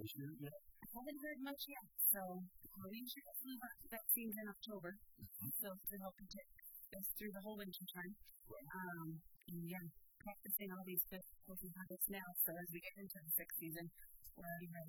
this year yet? I haven't heard much yet, so we should have flu vaccines in October, so to help protect us through the whole winter time. And yeah, practicing all these good coping habits now, so as we get into the sick season, we're already ready.